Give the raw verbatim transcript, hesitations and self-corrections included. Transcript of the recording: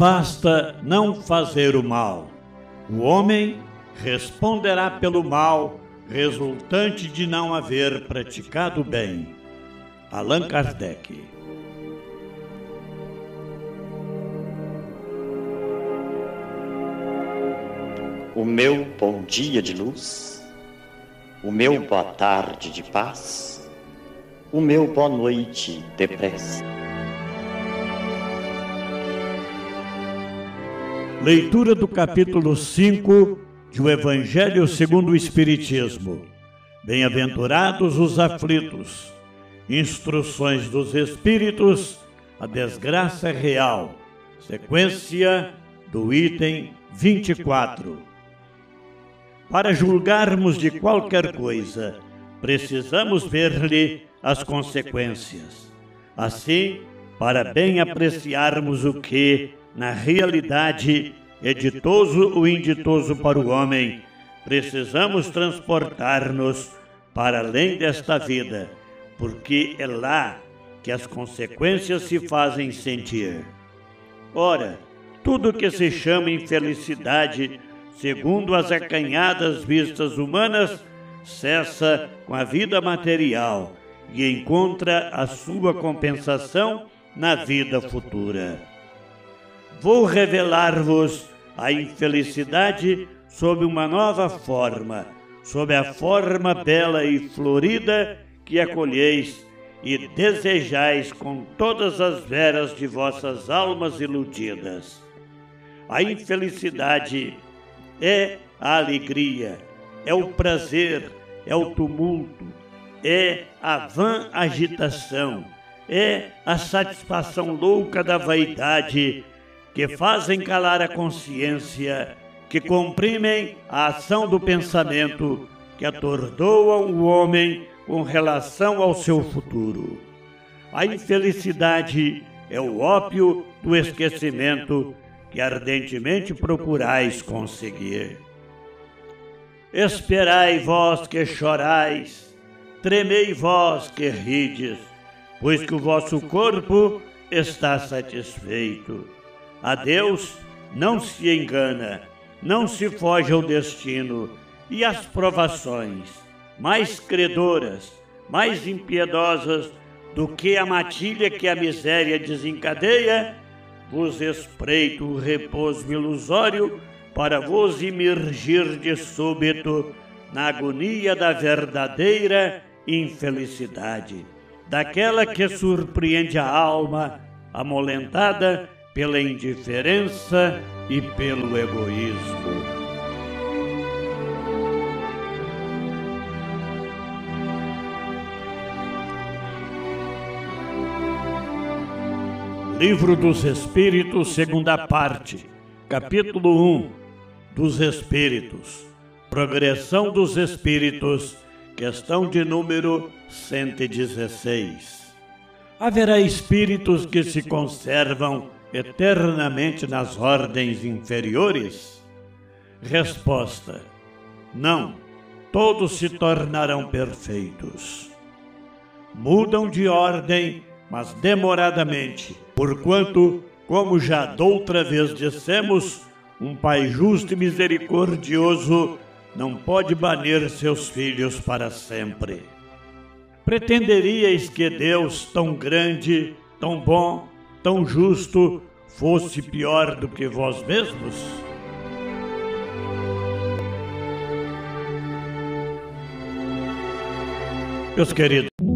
basta não fazer o mal. O homem responderá pelo mal resultante de não haver praticado o bem. Allan Kardec. O meu bom dia de luz, o meu boa tarde de paz, o meu boa noite de prece. Leitura do capítulo cinco de O Evangelho segundo o Espiritismo. Bem-aventurados os aflitos. Instruções dos Espíritos, a desgraça real. Sequência do item vinte e quatro. Para julgarmos de qualquer coisa, precisamos ver-lhe as consequências. Assim, para bem apreciarmos o que, na realidade, é ditoso ou inditoso para o homem, precisamos transportar-nos para além desta vida, porque é lá que as consequências se fazem sentir. Ora, tudo que se chama infelicidade, segundo as acanhadas vistas humanas, cessa com a vida material e encontra a sua compensação na vida futura. Vou revelar-vos a infelicidade sob uma nova forma, sob a forma bela e florida que acolheis e desejais com todas as veras de vossas almas iludidas. A infelicidade é a alegria, é o prazer, é o tumulto, é a vã agitação, é a satisfação louca da vaidade, que fazem calar a consciência, que comprimem a ação do pensamento, que atordoam o homem com relação ao seu futuro. A infelicidade é o ópio do esquecimento que ardentemente procurais conseguir. Esperai vós que chorais, tremei vós que rides, pois que o vosso corpo está satisfeito. A Deus não se engana, não se foge ao destino, e as provações, mais credoras, mais impiedosas do que a matilha que a miséria desencadeia, vos espreito o repouso ilusório para vos imergir de súbito na agonia da verdadeira infelicidade, daquela que surpreende a alma amolentada pela indiferença e pelo egoísmo. Livro dos Espíritos, segunda parte, capítulo um, dos Espíritos, Progressão dos Espíritos, questão de número cento e dezesseis. Haverá espíritos que se conservam eternamente nas ordens inferiores? Resposta: não, todos se tornarão perfeitos. Mudam de ordem, mas demoradamente, porquanto, como já doutra vez dissemos, um Pai justo e misericordioso não pode banir seus filhos para sempre. Pretenderíeis que Deus, tão grande, tão bom, tão justo, fosse pior do que vós mesmos? Meus queridos,